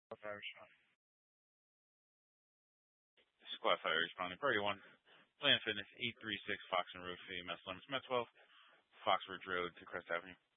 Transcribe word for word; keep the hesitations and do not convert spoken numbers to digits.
Fire responding. Squad Fire responding. Priority one. Land Fitness, eight three six Fox and Roof, A M S limits, Met twelve, Foxbridge Road to Crest Avenue.